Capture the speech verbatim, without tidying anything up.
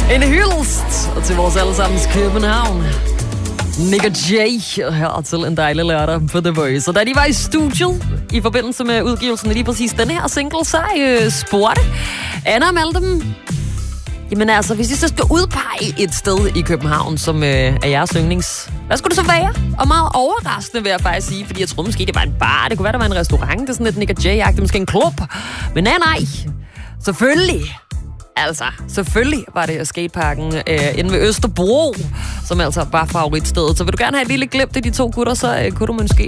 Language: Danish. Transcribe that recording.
En hyldest til vores allesammens København. Nick og Jay her til en dejlig lørdag på The Voice. Og da de var i studiet i forbindelse med udgivelsen af lige præcis den her single, så øh, spurgte Anna og Malte dem, jamen altså, hvis I så skal udpege et sted i København, som øh, er jeres yndlings, hvad skulle det så være? Og meget overraskende vil jeg faktisk sige, fordi jeg troede måske, det var en bar, det kunne være, der var en restaurant, det er sådan lidt Nick og Jay-agtigt, måske en klub. Men nej, nej, selvfølgelig. Altså, selvfølgelig var det skateparken øh, inde ved Østerbro, som altså var favoritstedet. Så vil du gerne have et lille glimt af de to gutter, så øh, kunne du måske